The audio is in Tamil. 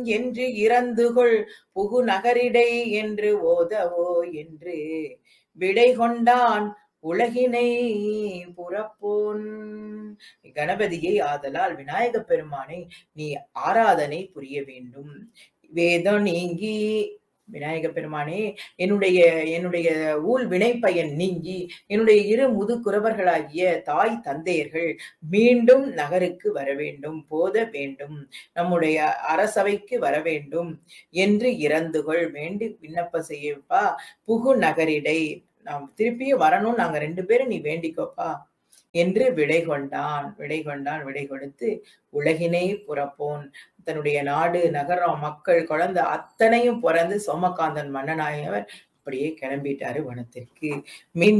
என்று இறந்துகொள் புகு நகரிடை என்று ஓதவோ என்று விடை கொண்டான் உலகினை புறப்போன். கணபதியை ஆதலால் விநாயக பெருமானை நீ ஆராதனை புரிய வேண்டும். வேதம் நீங்கி விநாயக பெருமானே என்னுடைய ஊழ் வினை பயன் நீங்கி என்னுடைய இரு முதுகுறவர்களாகிய தாய் தந்தையர்கள் மீண்டும் நகருக்கு வர வேண்டும், போத வேண்டும், நம்முடைய அரசவைக்கு வர வேண்டும் என்று இறந்துகொள் வேண்டி விண்ணப்ப செய்யப்பா. புகு நகரிடை நாம் திருப்பியும் வரணும், நாங்க 2 பேரும், நீ வேண்டிக்கோப்பா என்று விடை கொடுத்து உலகினை புறப்போன். தன்னுடைய நாடு நகரம் மக்கள் குழந்தை அத்தனையும் பிறந்து சோமகாந்தன் மன்னனாயவர் அப்படியே கிளம்பிட்டாரு வனத்திற்கு.